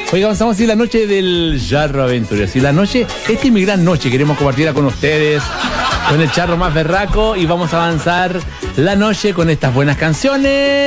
Oiga, avanzamos así la noche del Charro Aventurero. Así la noche, esta es mi gran noche. Queremos compartirla con ustedes, con el charro más berraco. Y vamos a avanzar la noche con estas buenas canciones.